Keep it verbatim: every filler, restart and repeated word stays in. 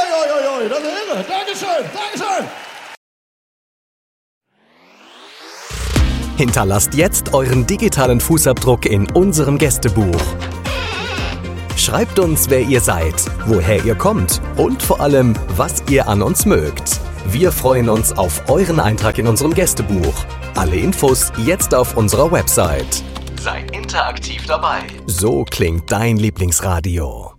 oi, oi, oi, das ist irre. Dankeschön, Dankeschön. Hinterlasst jetzt euren digitalen Fußabdruck in unserem Gästebuch. Schreibt uns, wer ihr seid, woher ihr kommt und vor allem, was ihr an uns mögt. Wir freuen uns auf euren Eintrag in unserem Gästebuch. Alle Infos jetzt auf unserer Website. Seid interaktiv dabei. So klingt dein Lieblingsradio.